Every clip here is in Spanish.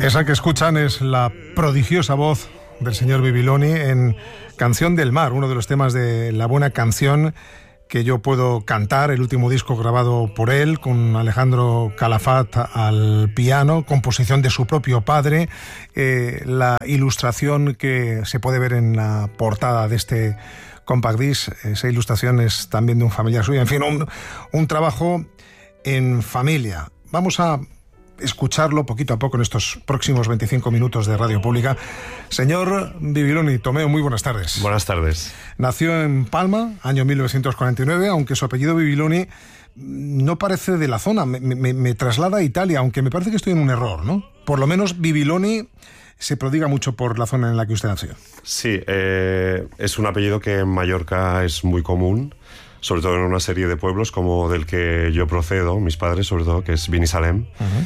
Esa que escuchan es la prodigiosa voz del señor Bibiloni en Canción del Mar, uno de los temas de La Buena Canción que yo puedo cantar, el último disco grabado por él, con Alejandro Calafat al piano, composición de su propio padre, la ilustración que se puede ver en la portada de este compact disc, esa ilustración es también de un familiar suyo, en fin, un trabajo en familia. Vamos a escucharlo poquito a poco en estos próximos 25 minutos de Radio Pública. Señor Bibiloni Tomeo, muy buenas tardes. Buenas tardes. Nació en Palma, año 1949, aunque su apellido Bibiloni no parece de la zona, me traslada a Italia, aunque me parece que estoy en un error, ¿no? Por lo menos Bibiloni se prodiga mucho por la zona en la que usted nació. Sí, es un apellido que en Mallorca es muy común, sobre todo en una serie de pueblos como del que yo procedo, mis padres sobre todo, que es Binissalem. Uh-huh.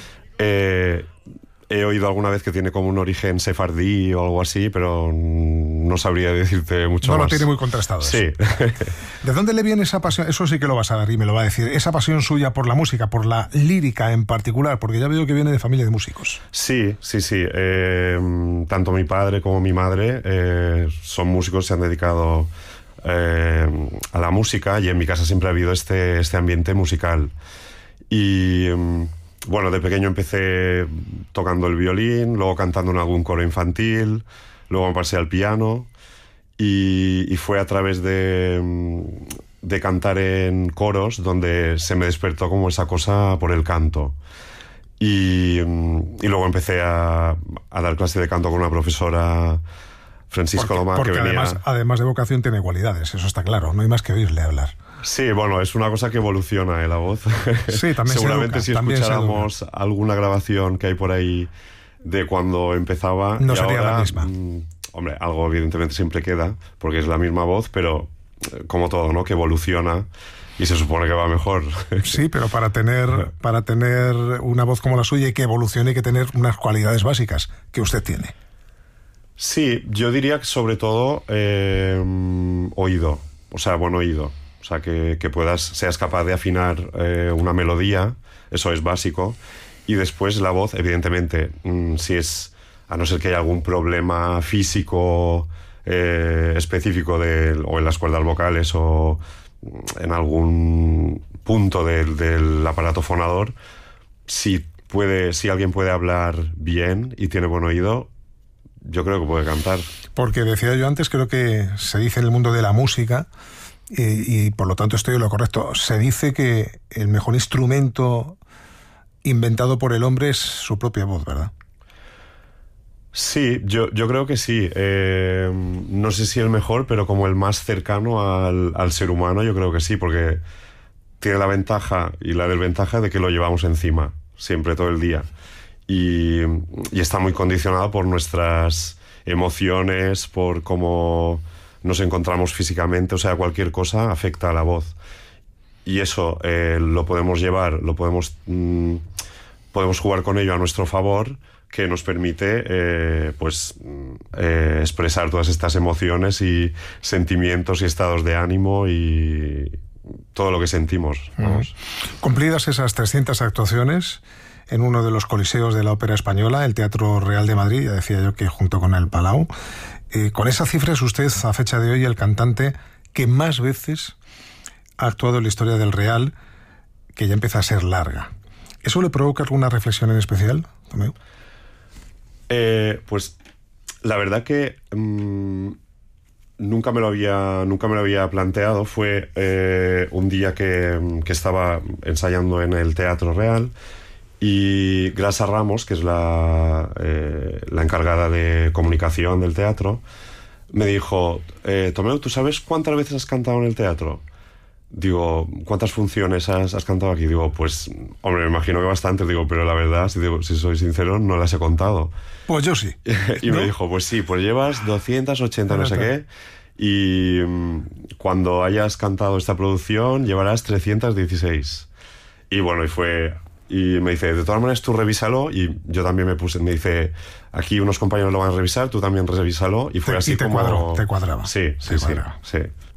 He oído alguna vez que tiene como un origen sefardí o algo así, pero no sabría decirte mucho más. No lo tiene muy contrastado. Sí. ¿De dónde le viene esa pasión? Eso sí que lo vas a dar y me lo va a decir. Esa pasión suya por la música, por la lírica en particular, porque ya veo que viene de familia de músicos. Sí. Tanto mi padre como mi madre son músicos, se han dedicado a la música, y en mi casa siempre ha habido este ambiente musical. Y bueno, de pequeño empecé tocando el violín, luego cantando en algún coro infantil, luego me pasé al piano y fue a través de cantar en coros donde se me despertó como esa cosa por el canto. Y luego empecé a dar clase de canto con una profesora, Francisco Loma, porque que venía... además de vocación tiene cualidades, eso está claro, no hay más que oírle hablar. Sí, bueno, es una cosa que evoluciona, la voz. Sí, también seguramente se educa, si escucháramos alguna grabación que hay por ahí de cuando empezaba, no sería ahora, la misma. Hombre, algo evidentemente siempre queda, porque es la misma voz, pero como todo, ¿no? Que evoluciona y se supone que va mejor. Sí, pero para tener una voz como la suya y que evolucione hay que tener unas cualidades básicas que usted tiene. Sí, yo diría que sobre todo oído, o sea, buen oído. O sea, que seas capaz de afinar una melodía, eso es básico. Y después la voz, evidentemente, si es, a no ser que haya algún problema físico específico o en las cuerdas vocales o en algún punto del aparato fonador, si alguien puede hablar bien y tiene buen oído, yo creo que puede cantar. Porque decía yo antes, creo que se dice en el mundo de la música, y por lo tanto estoy en lo correcto, se dice que el mejor instrumento inventado por el hombre es su propia voz, ¿verdad? Sí, yo creo que sí. No sé si el mejor, pero como el más cercano al ser humano, yo creo que sí, porque tiene la ventaja y la desventaja de que lo llevamos encima, siempre, todo el día. Y está muy condicionado por nuestras emociones, por cómo nos encontramos físicamente, o sea, cualquier cosa afecta a la voz. Y eso lo podemos llevar, podemos jugar con ello a nuestro favor, que nos permite expresar todas estas emociones y sentimientos y estados de ánimo y todo lo que sentimos. Vamos. Cumplidas esas 300 actuaciones en uno de los coliseos de la Ópera Española, el Teatro Real de Madrid, ya decía yo que junto con el Palau, con esa cifra es usted, a fecha de hoy, el cantante que más veces ha actuado en la historia del Real, que ya empieza a ser larga. ¿Eso le provoca alguna reflexión en especial, Tomeu? Pues la verdad que nunca me lo había planteado. Fue un día que estaba ensayando en el Teatro Real y Grasa Ramos, que es la encargada de comunicación del teatro, me dijo: Tomeu, ¿tú sabes cuántas veces has cantado en el teatro? Digo, ¿cuántas funciones has cantado aquí? Digo, pues, hombre, me imagino que bastantes. Digo, pero la verdad, si soy sincero, no las he contado. Pues yo sí. Y ¿no? Me dijo, pues sí, pues llevas 280 no sé qué, y cuando hayas cantado esta producción llevarás 316. Y bueno, y me dice, de todas maneras tú revísalo, y yo también me dice, aquí unos compañeros lo van a revisar, tú también revísalo, y fue así como... Te cuadraba. Sí.